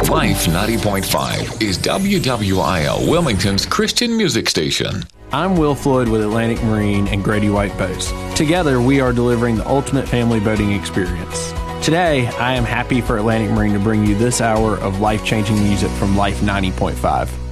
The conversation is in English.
Life 90.5 is WWIL Wilmington's Christian music station. I'm Will Floyd with Atlantic Marine and Grady White Boats. Together, we are delivering the ultimate family boating experience. Today, I am happy for Atlantic Marine to bring you this hour of life-changing music from Life 90.5.